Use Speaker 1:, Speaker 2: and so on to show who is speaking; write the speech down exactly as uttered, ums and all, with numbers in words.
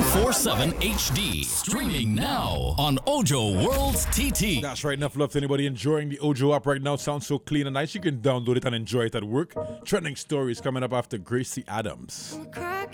Speaker 1: four seven H D. Streaming now on Ojo World's T T.
Speaker 2: That's right. Enough love to anybody enjoying the Ojo app right now. Sounds so clean and nice. You can download it and enjoy it at work. Trending stories coming up after Gracie Adams.